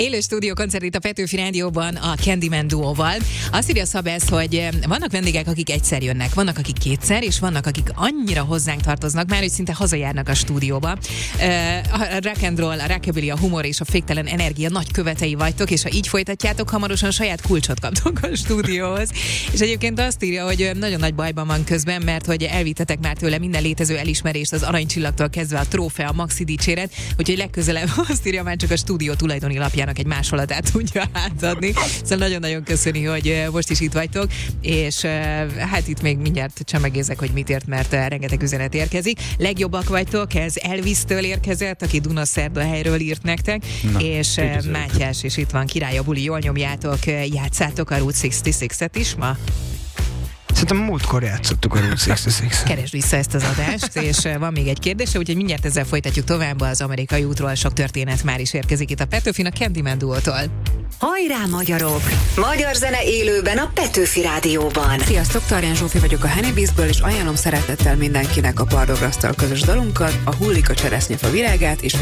Élő stúdiókoncert itt a Petőfi Rádióban a Candyman duóval. Azt írja Szabesz, hogy vannak vendégek, akik egyszer jönnek, vannak, akik kétszer, és vannak, akik annyira hozzánk tartoznak már, hogy szinte hazajárnak a stúdióba. A rock and roll, a rockabilly, a humor és a féktelen energia nagy követei vagytok, és ha így folytatjátok, hamarosan saját kulcsot kaptok a stúdióhoz. És egyébként azt írja, hogy nagyon nagy bajban van közben, mert hogy elvittetek már tőle minden létező elismerést, az aranycsillagtól kezdve a trófea, maxi dicséret, úgyhogy legközelebb azt írja, már csak a stúdió tulajdoni lapjának egy másolatát tudja átadni. Szóval nagyon-nagyon köszöni, hogy most is itt vagytok, és hát itt még mindjárt csemegézek, hogy mit ért, mert rengeteg üzenet érkezik. Legjobbak vagytok, ez Elvis-től érkezett, aki Dunaszerdahelyről írt nektek, na, és Mátyás, és itt van, Király a buli, jól nyomjátok, játszátok a Route 66-et is ma? Szerintem múltkor játszottuk a Route 66. Keresd vissza ezt az adást, és van még egy kérdése, úgyhogy mindjárt ezzel folytatjuk tovább. Az amerikai útról sok történet már is érkezik itt a Petőfin, a Candyman duótól. Hajrá magyarok! Magyar zene élőben a Petőfi Rádióban. Sziasztok, Tarján Zsófi vagyok a Honeybizből, és ajánlom szeretettel mindenkinek a Pardograsztal közös dalunkat, a Hullik a cseresznyefa virágát, és